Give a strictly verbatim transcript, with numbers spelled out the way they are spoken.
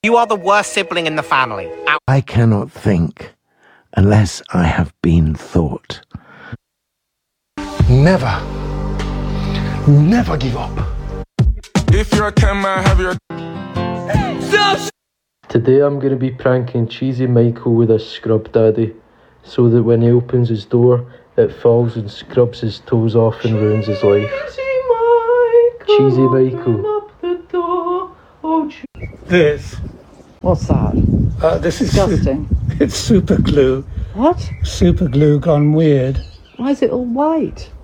You are the worst sibling in the family. Out- I cannot think unless I have been thought. Never, never give up. If you're a ten man, have your... Today I'm going to be pranking Cheesy Michael with a scrub daddy, so that when he opens his door, it falls and scrubs his toes off and ruins his life. Cheesy Michael. Up the door. Oh, This, what's that? uh, this is Disgusting. It's super glue. What? Super glue gone weird. Why is it all white?